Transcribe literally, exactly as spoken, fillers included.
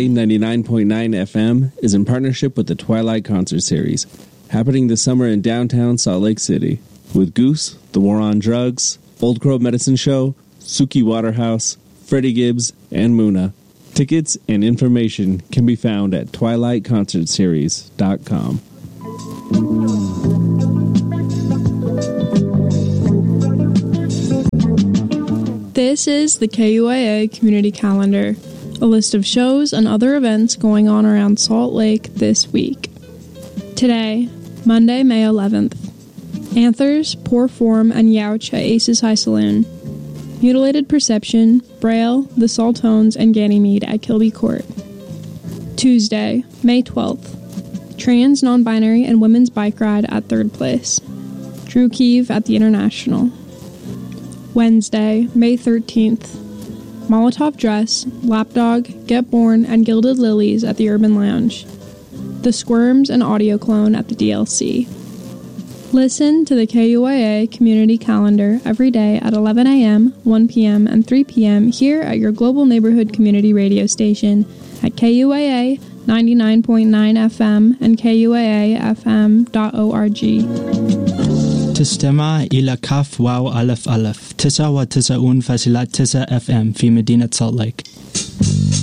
ninety-nine point nine F M is in partnership with the Twilight Concert Series, happening this summer in downtown Salt Lake City, with Goose, The War on Drugs, Old Crow Medicine Show, Suki Waterhouse, Freddie Gibbs, and Muna. Tickets and information can be found at twilight concert series dot com. This is the K U A A Community Calendar, a list of shows and other events going on around Salt Lake this week. Today, Monday, May eleventh, Anthers, Poor Form, and Youch at Aces High Saloon. Mutilated Perception, Braille, The Saltones, and Ganymede at Kilby Court. Tuesday, May twelfth, Trans, Non-Binary, and Women's Bike Ride at Third Place. Drew Keeve at the International. Wednesday, May thirteenth, Molotov Dress, Lapdog, Get Born, and Gilded Lilies at the Urban Lounge. The Squirms and Audio Clone at the D L C. Listen to the K U A A Community Calendar every day at eleven a.m., one p.m., and three p.m. here at your Global Neighborhood Community Radio station at K U A A ninety-nine point nine F M and K U A A F M dot org. تستمع إلى كاف واو ألف ألف تسعة وتسعون فاصلة تسعة إف إم في مدينة سالت ليك.